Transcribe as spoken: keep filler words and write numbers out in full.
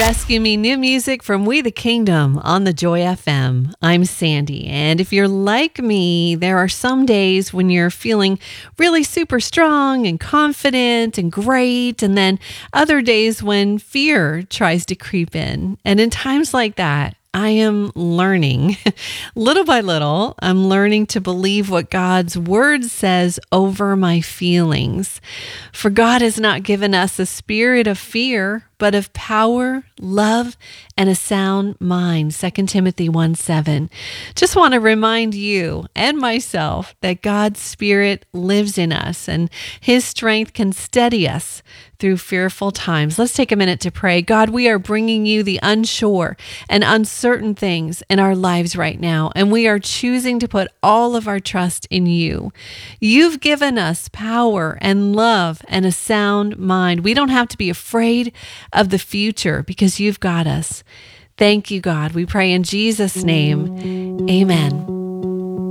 Rescue Me, new music from We the Kingdom on the Joy F M. I'm Sandy, and if you're like me, there are some days when you're feeling really super strong and confident and great, and then other days when fear tries to creep in. And in times like that, I am learning, little by little, I'm learning to believe what God's word says over my feelings. For God has not given us a spirit of fear, but of power, love, and a sound mind. Second Timothy one seven. Just want to remind you and myself that God's Spirit lives in us and His strength can steady us through fearful times. Let's take a minute to pray. God, we are bringing you the unsure and uncertain things in our lives right now, and we are choosing to put all of our trust in you. You've given us power and love and a sound mind. We don't have to be afraid of the future because you've got us. Thank you, God. We pray in Jesus' name. Amen.